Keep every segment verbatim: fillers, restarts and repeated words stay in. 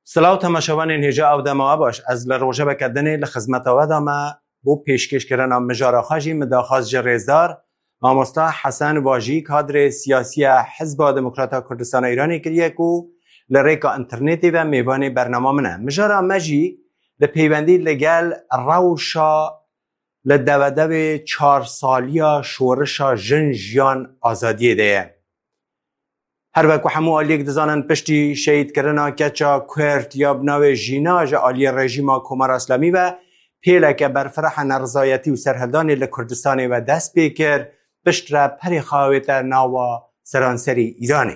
سلااو تەماشەوانên هێژە ئەو دەماوە باش ez li rojeveke dinê li xizmeteva de me bû pêşkêşkirina mijara xwe jî midaxwaz ji rêzdar mamosta Hesen Wajî kadrê siyasî ya Hizba Demokrata Kurdistana Îranê kiriye ku li rêka înternêtê ve mêvanê bernama min e. Mijara me jî li peywendî li gel rewşa li devedevê çar saliya şorişa jin jiyan azadiyê de ye. Her wekû hemû aliyek dizanin piştî şehîdkirina keça Kurd ya bi navê jîna ji aliyê rejîma Komara Îslamî ve pêleke berfireh nerizayetî û serhildanê li Kurdistanê ve dest pê kir pişt re perê xawê te nawa seranserî Îranê.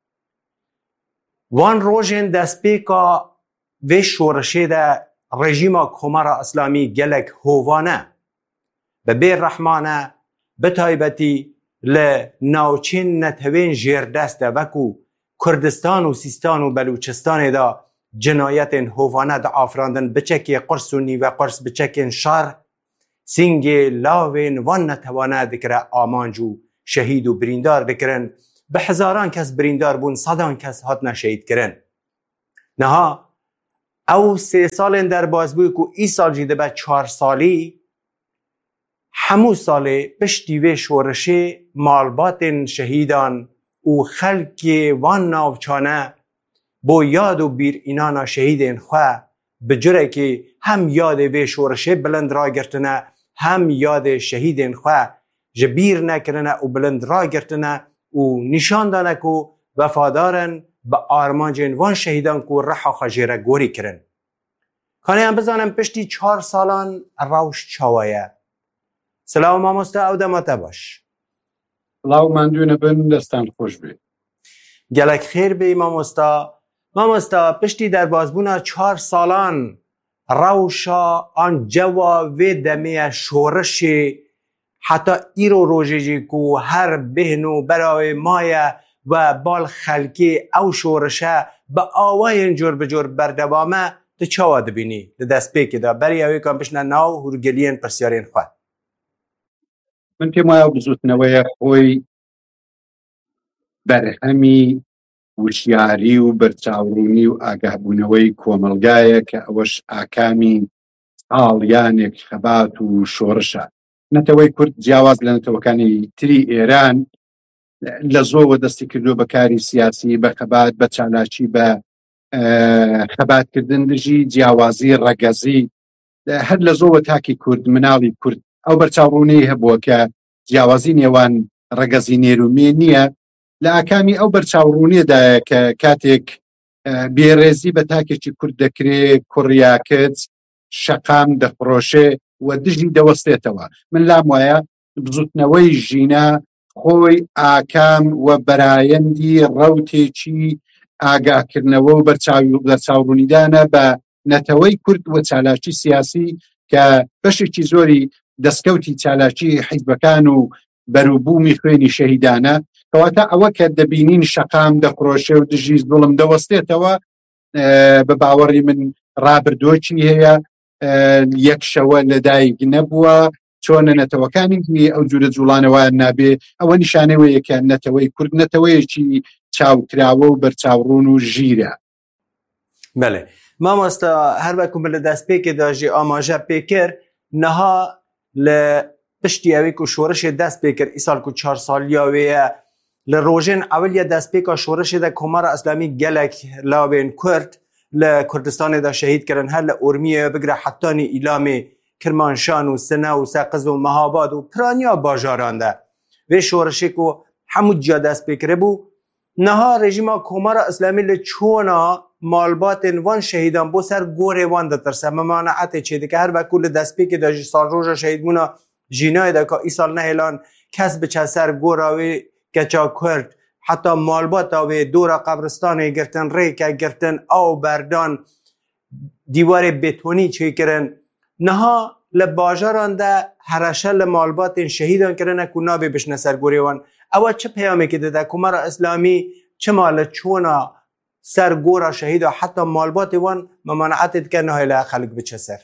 Van rojên destpêka vê şorişê de rejîma Komara Îslamî gelek hovan e. Bi bêrehman e bi taybetî li navçên netewên jêrdest de wekû Kurdistan û Sîstan û Belûçistanê da cinayetên hovane di afirandin biçekê Qurs û nîvequrs biçekên şar singê lavên van netewane dikire amanc û şehîd û birîndar dikirin. Bi hezaran kes birîndar bûn, sedan kes hatine şehîdkirin. Niha ew sê salên derbasbûyî ku îsal jî dibe çar salî hemû salê piştî vê şorişê malbatên şehîdan û xelkê van navçane bo yad û bîrînana şehîdên xwe bi cirekê hem yadê vê şorişê bilind ragirtine hem yadê şehîdên xwe ji bîr nekirine û bilind ragirtine û nîşan dane ku vefadarin bi armancên van şehîdan ku reha xwe jêre gorî kirin. Kanê em bizanin piştî çar salan rewş çawa ye. Selaw mamosta ew dema te baş. Selaw mendûne bin destan xweş bê. Gelek xêr bê mamosta. Mamosta piştî derbasbûna çar salan rewşa an cewa vê demê ye şorişê heta îro rojê jî ku her bêhn û berawê maye ve bal xelkê ew şorişe bi awayên cor bi cor berdewam e tu çawa dibînî li destpêkê de berî ew ê kan bişne nav hûrgiliyên pirsyarên xwe. من پێم وایە بزوتنەوەیە خۆی بەرهەمی وشیاری و بەرچاوڕوونی و ئاگاهبوونەوەی کۆمەلگایە کە ئەوەش ئاکامی ئاڵیانێک خەبات و شۆڕشە. نەتەوەی کورد جیاواز لە نەتەوەکانی تری ئێران لە زۆرەوە دەستی کردو بە کاری سیاسی بە خەبات بە چالاکی بە خەباتکردن دژی جیاوازی ڕەگەزی هەر لە زۆرەوە تاکی کورد مناڵی کورد ئەو بەرچاوڕوونی هەبووە کە جیاوازی نێوان ڕەگەزی نێرومێ نییە لە ئاکامی ئەو بەرچاوڕوونیەدایە کە کاتێک بێڕێزی بە تاکێکی کورد دەکرێت کوڕیاکەت شەقام دەفرۆشێ و دژی دەوەستێتەوە. من لام وایە بزوتنەوەی ژینە خۆی ئاکام و بەرایەندی ڕەوتێکی ئاگاکردنەوە و بەرچاوڕوونیدانە بە نەتەوەی کورد و چالاکی سیاسی کە بەشێکی زۆری دەستکەوتی چالاکی حیزبەکان و بەرووبوومی خوێنی شەهیدانە کەواتە ئەوە کە دەبینین شەقام دەخڕۆشێ و دژی زوڵم دەوەستێتەوە بە باوەڕی من ڕابردۆکی هەیە یەک شەوە لەدایک نەبووە چۆنە نەتەوەکانی ئەو جورە جوڵانەوەیان نابێ ئەوە نیشانەوەیە کە نەتەوەی کورد نەتەوەیەکی چاوکراوە و بەرچاوڕوون و ژیرە. بەڵێ مامۆستا هەر وەکو لە دەستپێکێدا ژێ ئاماژە پێکرد نەها لە پشتی ئەوەی کو شۆڕشێ دەست پێ کرد ئیسال کو چار سالیە وەیە لە ڕۆژێن ئەوەلیە دەستپێکا شۆڕشێدا کۆمارە ئەسلامی gelek لاوێن کورد لە کوردستانێدا شەهیدکردن هەر لە ئورمیە بگرە حەتانی ئیلامێ کرمانشان و سنە و سەقز و مەهاباد و پرانیا باژاران de vê şoreşê ku hemû ciya dest pêkirî bû niha rejîma Komara Îslamî li çûna malbatên van şehîdan bo ser gorê wan ditirse memaneetê çêdike her wekû li destpêkê de jî salroja şehîdbûna jînayê de ka îsal nehêlan kes biçe ser gora wê keça Kurd heta malbata wê dora qebiristanê girtin rêke girtin aw berdan dîwarê bêtonî çêkirin niha li bajaran de hereşe li malbatên şehîdan kirine ku nabê bişne ser gorê wan ewa çi peyamekê dide Komara Îslamî çima li çûna ser gora şehîda heta malbatê wan memaneetê dike nahêle xelk biçe ser.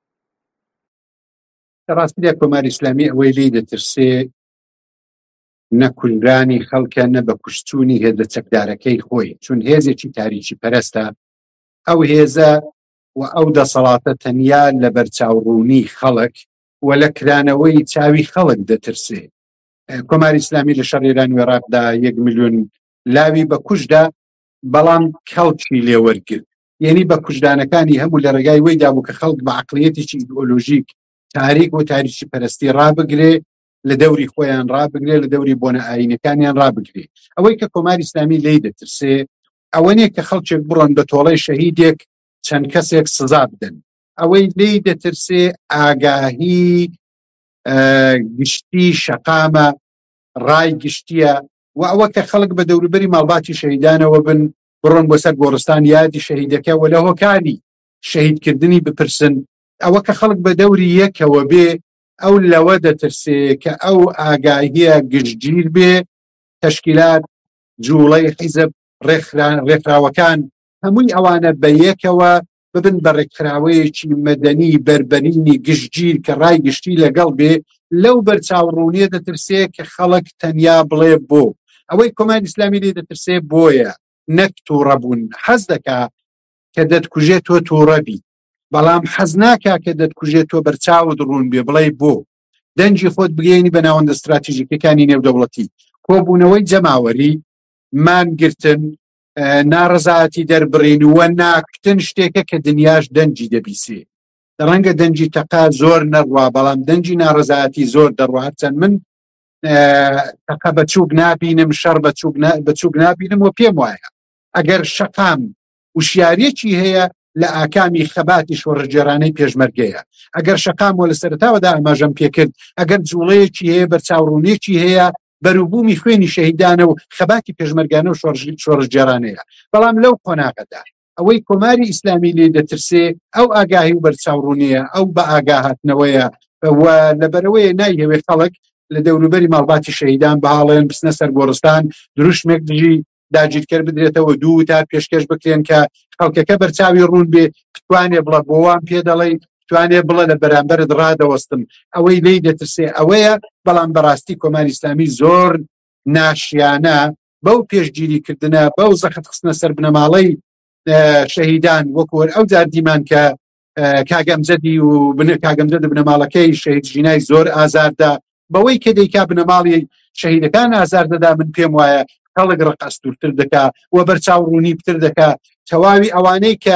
ڕاستیدا کۆماری ئیسلامی ئەوەی لێی دەترسێ نەکولرانی خەڵکە نە بە کوشتوونی هێزە چەکدارەکەی خۆی چون هێزێکی تاریکی پەرستە ئەو هێزە و ئەو دەسەڵاتە تەنیا لە بەرچاوڕوونی خەڵک و لە کرانەوەی چاوی خەڵک دەترسێ. کۆماری ئیسلامی لە شەڕ ئێران و عێراقدا یەک ملیۆن لاوی بە کوشدا، بەڵام کەڵکی لێوەرگرت، یعنی بە کوژدانەکانی هەموو لە ڕێگای وەیدا بوو کە خەڵک بە عەقڵیەتێکی ئیدئۆلۆژیک تاریک و تاریکی پەرستی ڕابگرێ، لە دەوری خۆیان ڕابگرێ، لە دەوری بۆنە ئاینەکانیان ڕابگرێ. ئەوەی کە کۆماری ئیسلامی لێی دەترسێ ئەوە نیە کە خەڵکێک بڕۆن بە تۆڵەی شەهیدێک چەند کەسێک سزا بدەن، ئەوەی لێی دەترسێ ئاگاهی گشتی شەقامە، ڕای گشتیە، و ئەوە کە خەڵک بە دەوروبەری ماڵباتی شەهیدانەوە بن، بڕۆن بۆ سەر گۆڕستان یادی شەهیدەکە و لە هۆکاری شەهیدکردنی بپرسن. ئەوە کە خەڵک بە دەوری یەکەوە بێ، ئەو لەوە دەترسێ کە ئەو ئاگاهیە گشتگیر بێ، تەشکیلات، جوڵەی حیزب، ڕێکخراوەکان، هەمووی ئەوانە بە یەکەوە ببن بە ڕێکخراوەیەکی مەدەنی بەربەرینی گشتگیر کە ڕای گشتی لەگەڵ بێ. لەو بەرچاوڕوونیە دەترسێ کە خەڵک تەنیا بڵێ بۆ. ئەوەی کۆماری ئیسلامی لێ دەترسێ بۆیە، نەک تووڕە بوون. حەز دەکا کە دەتکوژێت تۆ تووڕەبی، بەڵام حەز ناکا کە دەتکوژێت تۆ بەرچاوت ڕوون بێ بڵێ بۆ. دەنجی خۆت بگەینی بە ناوەندە استراتیژیکەکانی نێودەوڵەتی، کۆبوونەوەی جەماوەری، مانگرتن، ناڕەزایەتی دەربڕین وە ناکتن شتێکە کە دنیاش دەنجی دەبیسێ. ڕەنگە دەنجی تەقا زۆر نەڕوا، بەڵام دەنجی ناڕەزایەتی زۆر دەڕوا. هەرچەند من تەقا بەچووک نابینم، شەڕ بەچووک نابینم، و پێم وایە ئەگەر شەقام وشیارێکی هەیە لە ئاکامی خەباتی شۆڕژێرانەی پێشمەرگەیە، ئەگەر شەقام وە لە سەرەتاوەدا ئاماژەم پێکرد، ئەگەر جوڵەیەکی هەیە، بەرچاوڕوونێکی هەیە، بەروبوومی خوێنی شەهیدانە و خەباتی پێشمەرگانە و شۆڕژێرانەیە. بەڵام لەو قۆناغەدا ئەوەی کۆماری ئیسلامی لێ دەترسێ ئەو ئاگاهی و بەرچاوڕوونیە، ئەو بە ئاگاهاتنەوەیە، و لەبەرەوەیە نایهەوێ خەڵک لە دەوروبەری ماڵباتی شەهیدان بەهاڵێن بستنە سەر گۆڕستان، دروشمێک دژی داگیرکەر بدرێتەوە، دوو تا پێشکەش بکرێن کە خەڵکەکە بەرچاوی ڕوون بێ، بتوانێ بڵە بۆوان پێ دەڵێ، بتوانێ بڵە لە بەرامبەرت ڕادەوەستم. ئەوەی لێی دەترسێ ئەوەیە. بەڵام بەڕاستی کۆماری ئیسلامی زۆر ناشیانە بەو پێشگیریکردنە، بەو زەخت خستنە سەر بنەماڵەی شەهیدان، وەکوەر ئەو جار دیمان کە کاگەمزەدی و کاگەمزەد بنەماڵەکەی شەهید ژینای زۆر ئازاردا، بەوەی کە دەیکا بنەماڵی شەهیدەکان ئازار دەدا. من پێم وایە خەڵک ڕقەستورتر دەکا و بەرچاوڕوونی پتر دەکا. تەواوی ئەوانەی کە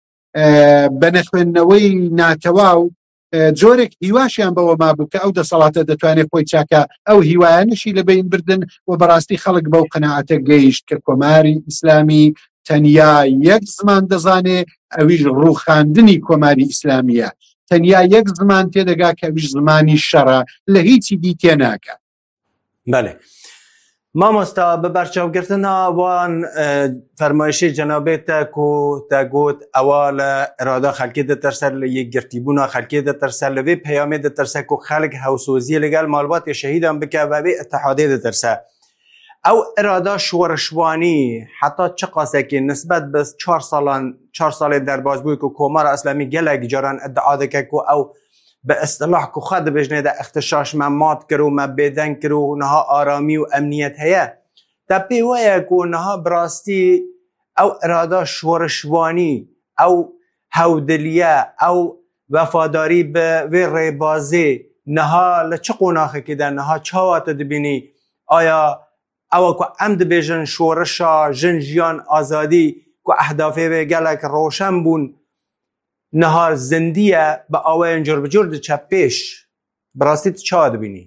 بە نەخوێندنەوەی ناتەواو جۆرێک هیواشیان بەوە مابوو کە ئەو دەسەڵاتە دەتوانێت خۆی چاکە، ئەو هیوایانشی لە بین بردن، و بەڕاستی خەڵک بەو قەناعەتە گەیشت کە کۆماری ئیسلامی تەنیا یەک زمان دەزانێ، ئەویش ڕووخاندنی کۆماری ئیسلامیە. تەنیا یەک زمان تێدەگا کە ئەویش زمانی شەڕە، لە هیچی دی تێناکە. بەڵێ مامۆستا بە بەرچاوگرتنا وان فەرمایشی جەنابێتە کو تەگوت ئەوە لە ئێرادا خەڵکی دەترسە، لە یەکگرتیبوونا خەڵکی دەترسە، لەوێ پەیامێ دەترسە کو خەڵک هەوسۆزیە لەگەڵ ماڵباتی شەهیدان بکە، بەبێ ئەتحادێ دەترسە. ئەو ئێرادا شۆڕشوانی حتا چ قاسێکی نسبەت بە چوار ساڵان چوار ساڵێ دەرباز بووی کو کۆمارە ئەسلامی گەلێک جاران ئەدعا دەکە کو ئەو بە ئەستلاح کو خە دەبێژنێدا اختشاش مە مات کرد و مە بێدەنگ کرد و نەها ئارامی و ئەمنیەت هەیە. تا پێی وایە کو نەها بڕاستی ئەو ئێرادا شۆڕشوانی، ئەو هەودلیە، ئەو وەفاداری بە وێ ڕێبازێ نەها لە چ قۆناغێکیدا نەها چاواتە دەبینی؟ ئایا ئەوە کو ئەم دەبێژن شۆڕشا ژن ژیان ئازادی کو ئەهدافێ وێ گەلێک ڕۆشن بوون، نەها زندیە بە ئەوەیان جۆر بجۆر دەچە پێش؟ بڕاستی چا دەبینی؟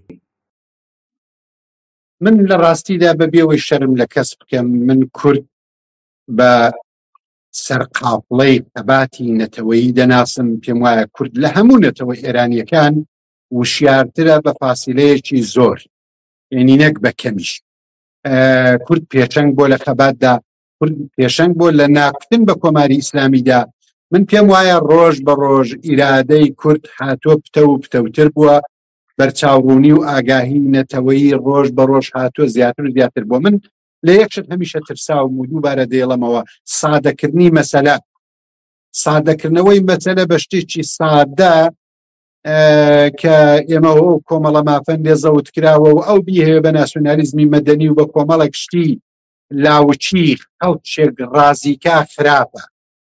من لە ڕاستیدا بەبێەوەی شەرم لە کەس بکەم، من کورد بە سەرقاپڵەی قەباتی نەتەوەیی دەناسم. پێم وایە کورد لە هەموو نەتەوەی ئێرانیەکان وشیارترە بە فاسیلەیەکی زۆر، یعنی نەک بە کەمیش. کورد پێشەنگ بۆ لە خەباتدا، کورد پێشەنگ بۆ لە ناکتن بە کۆماری ئیسلامیدا. من پێم وایە ڕۆژ بە ڕۆژ ئیرادەی کورد هاتۆ پتە و پتەوتر بووە، بەرچاوڕوونی و ئاگاهی نەتەوەیی ڕۆژ بە ڕۆژ هاتۆ زیاتر و زیاتر بووە. من لە یەکشت هەمیشە ترساوم و دووبارە دێڵەمەوە، سادەکردنی مەسەلە، سادەکردنەوەی مەسەلە بە شتێکی سادە کە ئێمە ئەو کۆمەڵە مافەن لێزەوت کراوە و ئەو بیهەیە بە ناسیۆنالیزمی مەدەنی و بە کۆمەڵێک شتی لاوچی خەڵکێک ڕازیکا خراپە.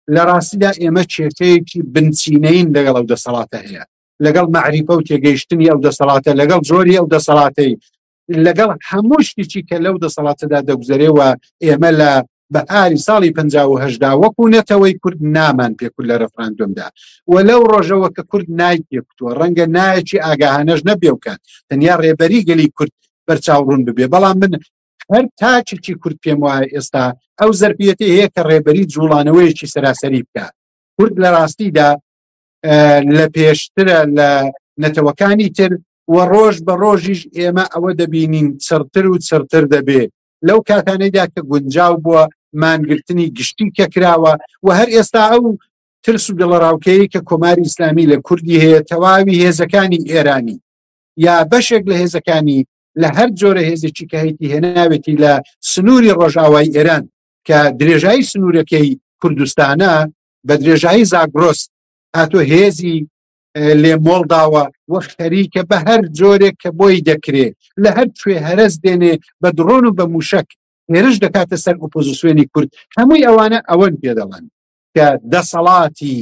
لە ڕاستیدا ئێمە چێتەیەکی بنچینەین لەگەڵ ئەو دەسەڵاتە هەیە، لەگەڵ معریفە و تێگەیشتنی ئەو دەسەڵاتە، لەگەڵ زۆری ئەو دەسەڵاتەی، لەگەڵ هەموو شتێکی کە لەو دەسەڵاتەدا دەگوزارێەوە. ئێمە لە بەهاری ساڵی پەنجا و هەژدا وەکو نەتەوەی کورد نامان پێکرد لە ڕەفراندۆمدا، و لەو ڕۆژەوە کە کورد نای پێکوتووە ڕەنگە نایەکی ئاگاهانەش نەبێ بکات، تەنیا ڕێبەری گەلی کورد بەرچاوڕوون ببێ. بەڵام من هەر تاچێکی کورد پێم وایە ئێستا ئەو زەربیەتی هەیە کە ڕێبەری جوڵانەوەیەکی سەراسەری بکات. کورد لە ڕاستیدا لە پێشترە لە نەتەوەکانی تر، و ڕۆژ بە ڕۆژیش ئێمە ئەوە دەبینین چرتر و چرتر دەبێ لەو کاتانەیدا کە گونجاو بووە مانگرتنی گشتی کە کراوە. و هەر ئێستا ئەو ترس و دڵڕاوکەیە کە کۆماری ئیسلامی لە کوردی هەیە، تەواوی هێزەکانی ئێرانی یا بەشێک لە هێزەکانی لە هەر جۆرە هێزێکی کە هەیەی هێناوێتی لە سنووری ڕۆژاوای ئێران کە درێژایی سنوورەکەی کوردستانە بە درێژایی زاگرۆست هاتۆ هێزی لێ مۆڵداوە وە خەریکە بە هەر جۆرێک کە بۆی دەکرێت لە هەر کوێ هەرس دێنێ بە درۆن و بە موشک هێرش دەکاتە سەر ئۆپۆزیسیۆنی کورد. هەمووی ئەوانە ئەوەن پێدەڵێن کە دەسەڵاتی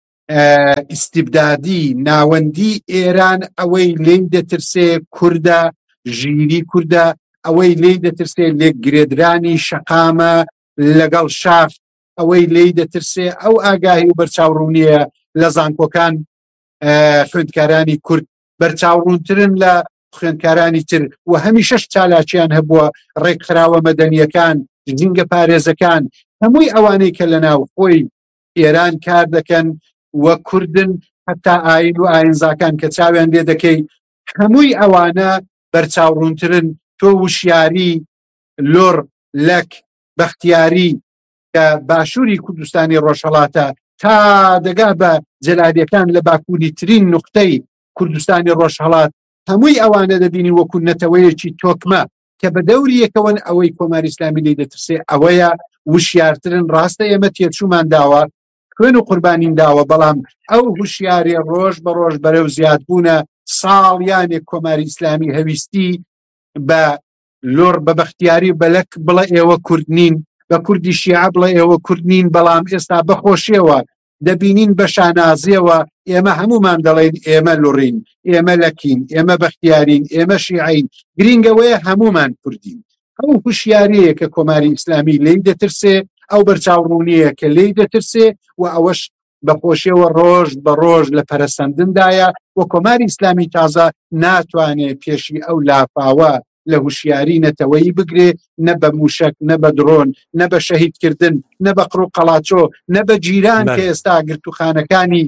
ئیستیبدادی ناوەندی ئێران ئەوەی لێی دەترسێ کووردە، ژیری کووردە، ئەوەی لێی دەترسێ لێکگرێدرانی شەقامە لەگەڵ شاف، ئەوەی لێی دەترسێ ئەو ئاگاهی و بەرچاوڕوونیە لە زانکۆکان خوێندکارانی کورد بەرچاوڕوونترن لە خوێندکارانی تر، و هەمیشەش چالاکیان هەبووە ڕێکخراوە مەدەنیەکان، ژینگە پارێزەکان، هەمووی ئەوانەی کە لە ناو خۆی ئێران کار دەکەن وە کوردن، حتا ئاین و ئاینزاکان کە چاویان لێ دەکەی، هەمووی ئەوانە بەرچاوڕوونترن. تۆ وشیاری لۆر لەک بەختیاری کە باشووری کوردستانی ڕۆژهەڵاتە تا دەگا بە جەلادیەکان لە باکووری ترین نوقتەی کوردستانی ڕۆژهەڵات، هەمووی ئەوانە دەبینی وەکو نەتەوەیەکی تۆکمە کە بە دەوری یەکەوەن ئەوەی کۆماری ئیسلامی لێ دەترسێ ئەوەیە وشیارترن. ڕاستە ئێمە تێچوومان داوە، خوێن و قوربانین داوە، بەڵام ئەو هوشیاری ڕۆژ بە ڕۆژ بەرەو زیادبوونە. ساڵیانێک کۆماری ئیسلامی هەویستی بە لۆر بە بەختیاری بەلەک بڵێ ئێوە کوردنین، بە کوردی شیعە بڵێ ئێوە کوردنین، بەڵام ئێستا بەخۆشیەوە دەبینین بە شانازیەوە ئێمە هەمومان دەڵێن ئێمە لوڕین، ئێمە لەکین، ئێمە بەختیارین، ئێمە شیعین، گرنگەوەیە هەمومان کوردین. ئەو هوشیاریەیە کە کۆماری ئیسلامی لێی دەترسێ، ئەو بەرچاوڕوونیە کە لێی دەترسێ، و ئەوەش بەخۆشیەوە ڕۆژ بە ڕۆژ لە پەرەسەندندایە، و کۆماری ئیسلامی تازە ناتوانێت پێشی ئەو لافاوە لە هوشیاری نەتەوەیی بگرێ، نە بە موشک، نە بە درۆن، نە بە شەهیدکردن، نە بە قڕ و قەڵاچۆ، نە بە جیران کە ئێستا گرتوخانەکانی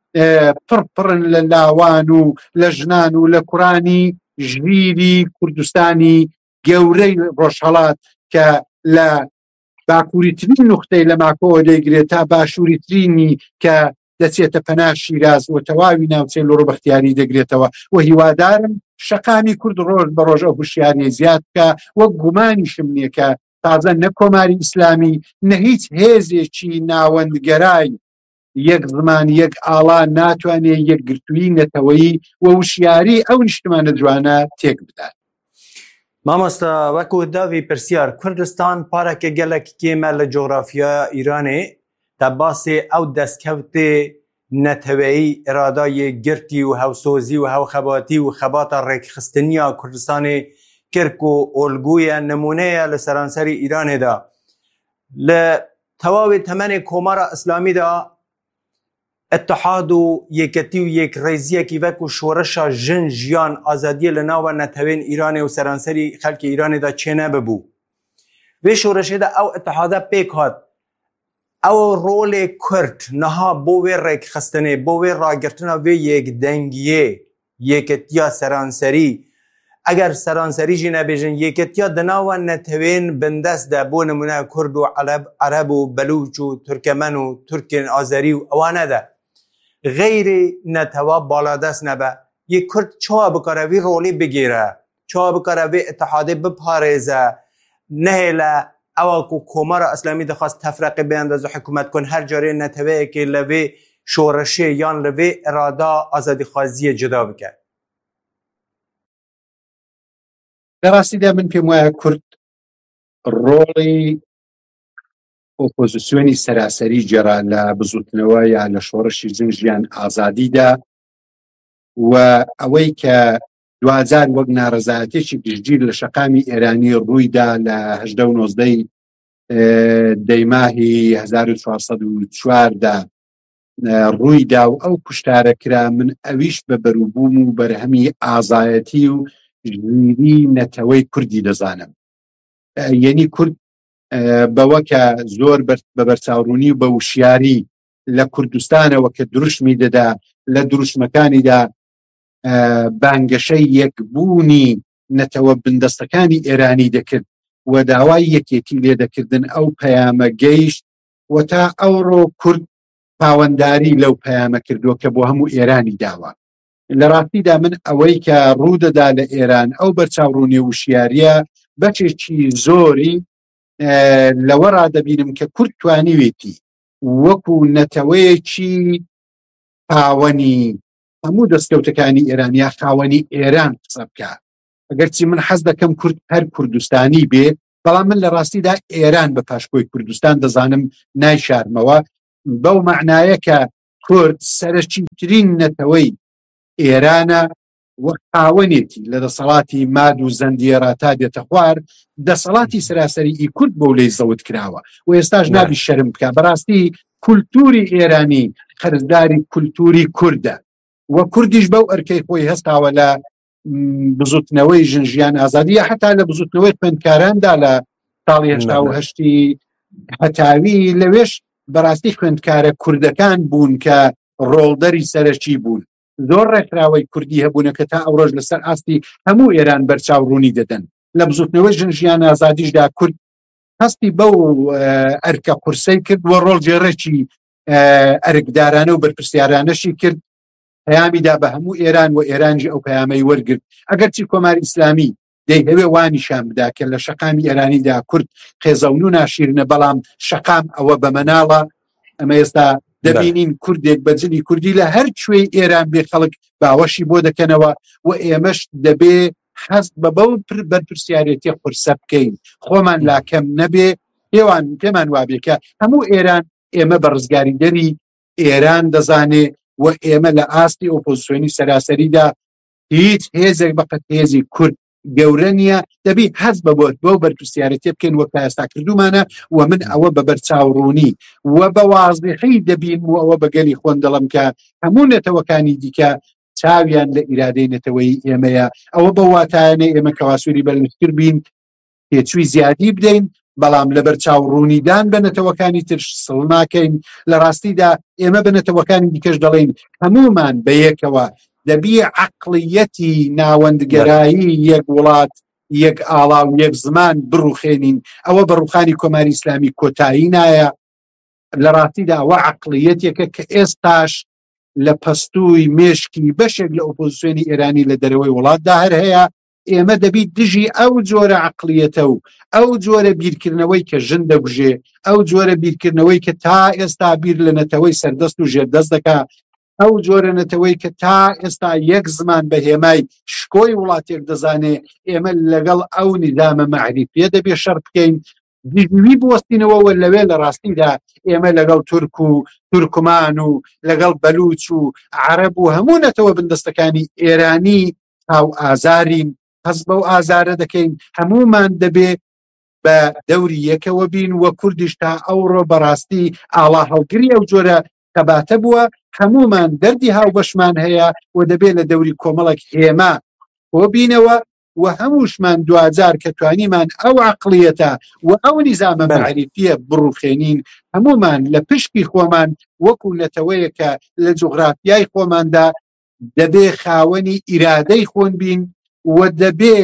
پڕپڕن لە لاوان و لە ژنان و لە کوڕانی ژیری کوردستانی گەورەی ڕۆژهەڵات کە لە باکووری ترین نوقتەی لە ماکۆوە دەیگرێت تا باشووری ترینی کە دەچێتە پەنا شیراز و تەواوی ناوچەی لۆڕ بەختیاری دەگرێتەوە. و هیوادارم شەقامی کورد ڕۆژ بە ڕۆژە هوشیاری زیاد بکە، وەک گومانیشم نییە کە تازە نە کۆماری ئیسلامی نە هیچ هێزێکی ناوەندگەرای یەک زمان یەک ئاڵا ناتوانێت یەکگرتووی نەتەوەیی و وشیاری ئەو نیشتمانە جوانە تێک بدات. مامۆستا وەکو داوی پرسیار کوردستان پارێکە gelek kêm li coğrafyaya Îranê te basê ew destkeftê neteweyî iradayê girtî û hewsozî û hewxebatî û xebata rêkxistiniya Kurdistanê kir ku olguya nimûneya li seranserî Îranê de li tewavê temenê Komara Islamî de اتحاد و یەکەتی و یەکڕێزیەکی وەکو شۆڕشا ژن ژیان ئازادیە لە ناوە نەتەوێن ئیرانê و سەرانسەری خەڵکی ئیرانێدا چێنە ببوو. وێ شۆڕشێدا ئەو اتحادە پێک هات ئەو ڕۆلێ کورد نەها بۆ وێ ڕێکخستنێ بۆ وێ ڕاگرتنە وێ یەکدەنگیە یەکەتیا سەرانسەری ئەگەر سەرانسەری ژی نەبێژن یەکەتیا دناوە نەتەوێن بندەستدا بۆ نمونە کورد و عەرەب و بەلوچ و تورکەمەن و تورکێن ئازەری و ئەوانەدا غەیری نەتەوا باڵادەست نەبە. یەک کورد چاوا بکارە وی ڕۆڵی بگیرە، چاوا بکارە وێ اتحادێ بپارێزە، نەهێ لە ئەوە کو کۆمارە ئەسلامی دەخواست تەفرەقی بێندەزە حکومەت کن هەر جارێ نەتەوەیەکێ لەوێ شۆڕشێ یان لەوێ ئێرادا ئازادیخوازیە جدا بکە. لە ڕاستیدا من پێم وایە کورد ڕۆڵی ئۆپۆزیسیۆنی سەراسەری جێرا لە بزوتنەوە یا لە شۆڕشی زنجیان ئازادیدا و ئەوەی کە دوجار وەک ناڕەزایەتێکی گشتگیر لە شەقامی ئێرانی ڕوویدا لە هەژدە و نۆزدەی دەیماهی هەزار و چوارسەد و چواردا ڕوویدا و ئەو کوشتارە کرا من ئەویش بە بەروبووم و بەرهەمی ئازایەتی و ژیری نەتەوەی کوردی دەزانم. یعنی کورد بەوە کە زۆر بە بەرچاوڕوونی و بە وشیاری لە کوردستانەوە کە دروشمی دەدا لە دروشمەکانیدا بانگەشەی یەکبوونی نەتەوە بندەستەکانی ئێرانی دەکرد و داوای یەکێتی لێ دەکردن ئەو پەیامە گەیشت و تا ئەوڕۆ کورد پاوەنداری لەو پەیامە کردووە کە بۆ هەموو ئێرانی داوە. لە ڕاستیدا من ئەوەی کە ڕوودەدا لە ئێران ئەو بەرچاوڕوونی وشیاریە بەچێکی زۆری لەوە ڕادەبینم کە کورد توانیوێتی وەکو نەتەوەیەکی خاوەنی هەموو دەستکەوتەکانی ئێرانیا خاوەنی ئێران قسە بکە. ئەگەرچی من حەز دەکەم کورد هەر کوردستانی بێ، بەڵام من لە ڕاستیدا ئێران بە پاشکۆی کوردستان دەزانم نایشارمەوە، بەو معنایە کە کورد سەرەکیترین نەتەوەی ئێرانە و خاوەنێتی لە دەسەڵاتی ماد و زەندیێرا تا دێتە خوار دەسەڵاتی سراسەری کورد بەو لەی زەوت کراوە و ئێستاش نابی شەرم بکە. بەڕاستی کولتوری ئێرانی قەرزداری کولتوری کوردە و کوردیش بەو ئەرکەی خۆی هەستاوە لە بزوتنەوەی ژنجیان ئازادی حتا لە بزوتنەوەی خوێندکاراندا لە ساڵی هەشتا و هەشتی هەتاوی لەوێش بەڕاستی خوێندکارە کوردەکان بوون کە ڕۆڵدەری سەرەکی بوون. زۆر ڕێکراوەی کوردی هەبوونە کە تا ئەوڕۆژ لەسەر ئاستی هەموو ئێران بەرچاوڕوونی دەدەن. لە بزوتنەوەی ژنجیان ئازادیشدا کورد هەستی بەو ئەرکە قورسەی کرد و ڕۆڵجێڕێکی ئەرکدارانە و بەرپرسیارانەشی کرد، پەیامیدا بە هەموو ئێران و ئێرانجی ئەو پەیامەی وەرگرت. ئەگەرچی کۆماری ئیسلامی دەیهەوێ وانیشان بدا کە لە شەقامی ئێرانیدا کورد قێزەون و ناشیرنە، بەڵام شەقام ئەوە بە مەناڵە. ئەمە ئێستا دەبینین کوردێک بەجلی کوردی لە هەر کوێی ئێران بێ خەڵک باوەشی بۆ دەکەنەوە و ئێمەش دەبێ حەست بە بەو بەرپرسیارەتی قورسە بکەین، خۆمان لاکەم نەبێ. پێوان پێمان وابێ کە هەموو ئێران ئێمە بە ڕزگاری دەری ئێران دەزانێ و ئێمە لە ئاستی ئۆپۆزیسیۆنی سەراسەریدا هیچ هێزێک بەقەت هێزی کورد گەورە نییە، دەبی حەز بەبووت بۆ بەرپرسیارەتی بکەین وەک ئێستا کردومانە و من ئەوە بە بەرچاوڕوونی و بە وازدەحی دەبین و ئەوە بەگەلی خۆن دەڵم کە هەموو نێتەوەکانی دیکە چاویان لە ئیرادەی نەتەوەی ئێمەیە. ئەوە بە واتایانەی ئێمە کەواسووری بەرزتر بین، پێچووی زیادی بدەین، بەڵام لە بەرچاوڕوونیدان بە نەتەوەکانی تر سڵ ناکەین. لە ڕاستیدا ئێمە بە نەتەوەکانی دیکەش دەڵێن هەمومان بەیەکەوە دەبی عەقڵیەتی ناوەندگەرایی یەک وڵات یەک ئاڵا و یەک زمان بڕوخێنین. ئەوە بەڕوخانی کۆماری ئیسلامی کۆتایی نایە. لە ڕاستیدا ئەوە عەقڵیەتێکە کە ئێستاش لە پەستووی مێشکی بەشێک لە ئۆپۆزیسیۆنی ئێرانی لە دەرەوەی وڵاتدا هەر هەیە. ئێمە دەبی دژی ئەو جۆرە عەقڵیەتە و ئەو جۆرە بیرکردنەوەی کە ژن دەبژێ، ئەو جۆرە بیرکردنەوەی کە تا ئێستا بیر لە نەتەوەی سەردەست و ژێردەست دەکا، ئەو جۆرە نەتەوەی کە تا ئێستا یەک زمان بە هێمای شکۆی وڵاتێک دەزانێ. ئێمە لەگەڵ ئەو نیزامە مەعریفیە دەبێ شەڕ بکەین، دیژوی بوەستینەوە لەوێ. لە ڕاستیدا ئێمە لەگەڵ تورک و تورکمان و لەگەڵ بەلوچ و عەرەب و هەموو نەتەوە بندەستەکانی ئێرانی هاو ئازارین، هەز بەو ئازارە دەکەین. هەمومان دەبێ بە دەوری یەکەوە بین و کوردیش تا ئەوڕۆ بەڕاستی ئاڵا هەڵگری ئەو جۆرە کەباتە بووە. هەمومان دەردی هاوبەشمان هەیە و دەبێت لە دەوری کۆمەڵێک هێما بۆ بینەوە و هەمووشمان دوجار کە توانیمان ئەو عەقڵیەتە و ئەو نیزامە مەعریفیە بڕوخێنین. هەمومان لە پشکی خۆمان وەکو نەتەوەیەکە لە جوغرافیای خۆماندا دەبێ خاوەنی ئیرادەی خۆن بین و دەبێ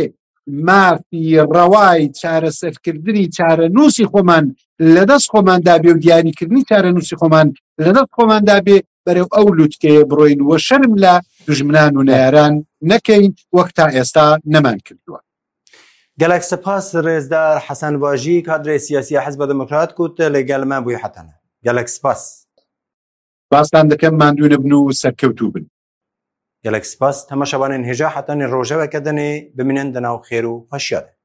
مافی ڕەوای چارەسەرکردنی چارە نووسی خۆمان لەدەست خۆماندا بێ و دیاریکردنی چارە نووسی خۆمان لەدەست خۆماندا بێ بەرەو ئەو لووتکەیە بڕۆین و شەرم لە دوژمنان و نەیاران نەکەین وەک تا ئێستا نەمان کردووە. گەلێک سپاس ڕێزدار حەسەن باژی کادرێ سیاسی حیزب دموکرات کوت لەگەڵمان بووی حەتەنە. گەلێک سپاس. باستان دەکەم ماندوو نەبن و سەرکەوتوو بن. گەلێک سپاس. تەماشەبانên هێژا حەتەنی ڕۆژەوەکە دەنێ بمینن دەناو خێر و خۆشییادە.